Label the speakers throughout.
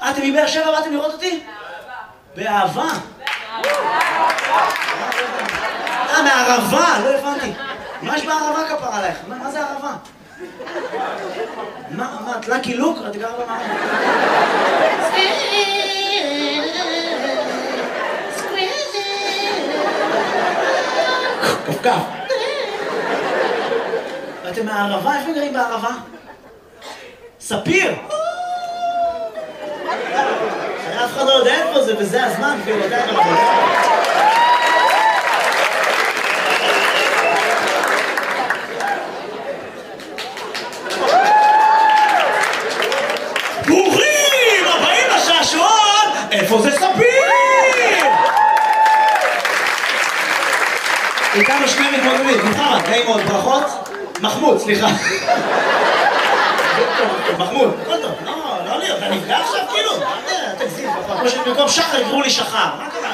Speaker 1: אתם מבאר שבע באתם לראות אותי? באהבה. מהערבה, לא הבנתי. מה יש בערבה כפר עלייך? מה זה ערבה? מה, את לקי לוק? את גרה במה? כפכף. אתם מהערבה? איפה גרים בערבה? ספיר! אף אחד לא יודע איפה זה, וזה הזמן, כאילו, אתה יודע מה זה. ברוכים הבאים לשעשועון! איפה זה ספיר? איתנו שני מתמודדים, מוחמד, נעים מאוד, ברכות. מחמוד, סליחה. מחמוד, הכל טוב, לא להיות, אתה נפגע עכשיו כאילו? תגזים, כמו שבמקום שחר יקראו לי שחר, מה קרה?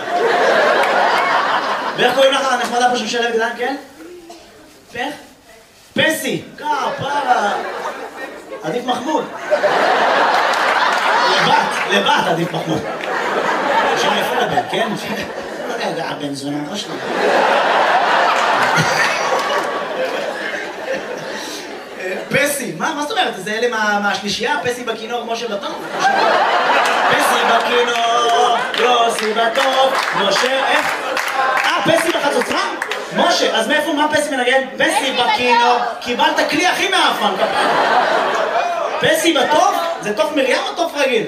Speaker 1: ואיך קוראים לך הנחמדה פה שמשלבת גדן, כן? איך? פסי, כפרה. עדיף מחמוד. לבת עדיף מחמוד. שם יפה לבן, כן? רגע, הבן זונה ראש לי. פסי, מה זאת אומרת? זה אלה מהשלישייה? פסי בכינור, משה בטוב? פסי בכינור, יוסי בטוב, משה, איך? פסי בחצוצרה? משה, אז מאיפה, מה פסי מנגן? פסי בכינור, קיבלת כלי הכי מאפן, פסי בטוב? זה תוף מרים או תוף רגיל?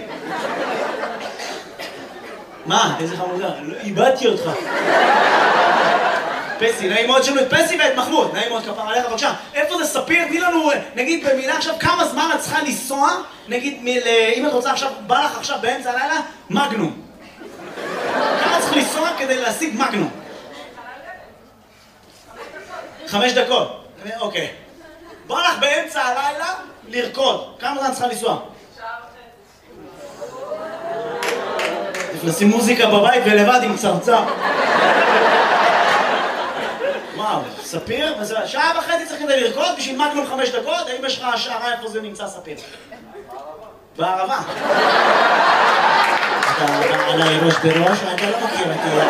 Speaker 1: מה? איזה חמודה, איבדתי אותך. פסי, נעים מאוד שומעים את פסי ואת מחמוד, נעים מאוד כפר עליך, בבקשה. איפה זה ספיר? תני לנו, נגיד במילה עכשיו, כמה זמן את צריכה לנסוע, נגיד, אם את רוצה עכשיו, בא לך עכשיו באמצע הלילה, מגנום. כמה צריך לנסוע כדי להשיג מגנום? 5 דקות. אוקיי. בא לך באמצע הלילה לרקוד. כמה זמן צריכה לנסוע? לשים מוזיקה בבית ולבד עם צרצר. וואו, ספיר? שעה וחצי צריך כדי לרקוד בשביל מגנום 5 דקות? האם יש לך השערה איפה זה נמצא ספיר? בערבה. אתה עליי ראש בראש, אתה לא מכיר אותי.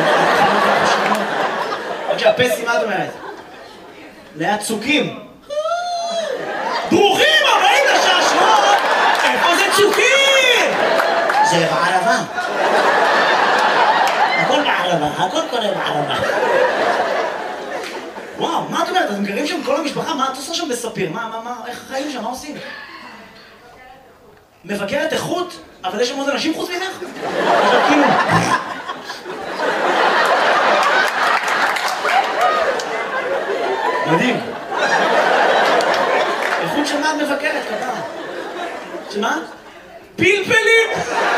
Speaker 1: בבקשה, פסי, מה את אומרת? ליד צוקים. ברוכים הבאים לשעשועון! איפה זה צוקים? זה בערבה. הכל בערבה, הכל קורה בערבה. וואו, מה את אומרת? אתם גרים שם כל המשפחה? מה את עושה שם בספיר? איך החיים שם? מה עושים? מבקרת איכות? אבל יש שם עוד אנשים חוץ ממך? אבל כאילו... מדהים. איכות של מה את מבקרת, כתב? שמה? פלפלים!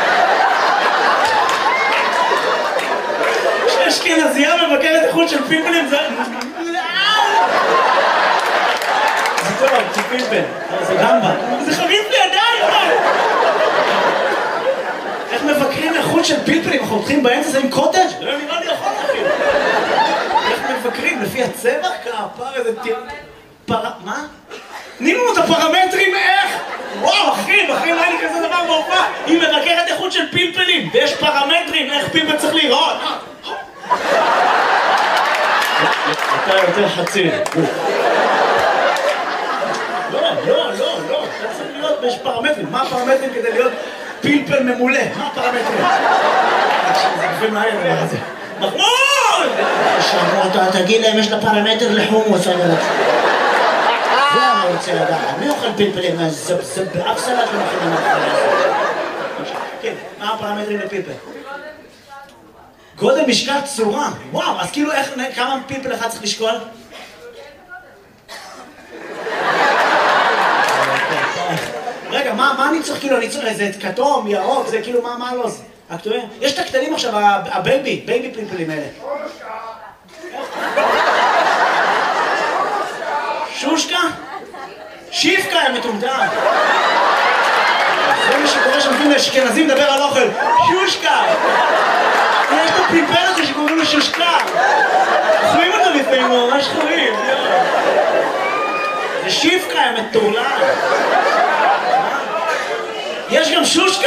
Speaker 1: כשאשכנזייה מבקרת איכות של פלפלים זה... זה טוב, זה פלפל. זה גמבה. זה חריף לידיים! איך מבקרים איכות של פלפלים? אנחנו הולכים באמצע זה עם קוטג'? לא נראה לי יכול להכין. איך מבקרים? לפי הצבע? כפר איזה מה? תני לנו את הפרמטרים איך? וואו, אחי, לא היה לי כזה דבר בהופעה. היא מבקרת איכות של פלפלים, ויש פרמטרים איך פלפל צריך להיראות. אתה יותר חצי. לא, אתה צריך להיות, יש פרמטרים. מה הפרמטרים כדי להיות פלפל ממולא? מה הפרמטרים? זה גופים מהר דבר הזה. מחמוד! שאמרו, תגיד להם, יש לה פרמטר לחומוס, אני רוצה. זה אני רוצה לדעת. מי אוכל פלפלים? זה באף סלט לא מכינים את זה. כן, מה הפרמטרים לפלפל? גודל, משקל, צורה. וואו, אז כאילו כמה פלפל אחד צריך לשקול? רגע, מה אני צריך כאילו? אני צריך איזה כתום, ירוק, זה כאילו מה לא זה? יש את הקטנים עכשיו, הבייבי פלפלים האלה. שושקה? שיפקה, הם מטומטם. זה מה שקורה שם, אשכנזים מדבר על אוכל. שושקה! יש את הפלפל הזה שקוראים לו שושקה. אוכלים אותו לפעמים, ממש חורים. זה שיפקה, הם מטורלל. יש גם שושקה?